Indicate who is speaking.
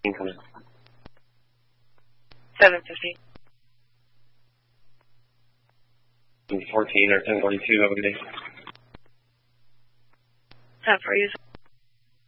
Speaker 1: coming.
Speaker 2: 750.
Speaker 1: 14 or 1042, have a good day.
Speaker 2: Have for you.